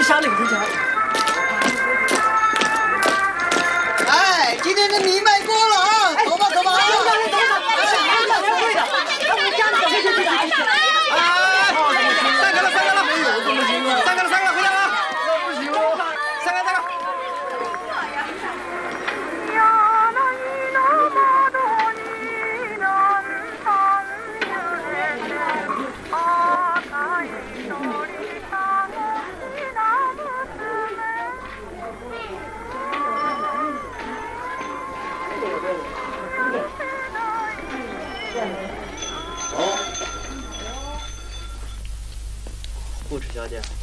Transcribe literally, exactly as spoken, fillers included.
下六十件。 哎，今天的米卖光了啊！走吧走吧。 行行行，走吧。哎，要收费的，要不加点回去去打。 啊！三个了，三个了，没有这么行啊！三个了，三个了，回家了。不行哦，三个，三个。 护士小姐。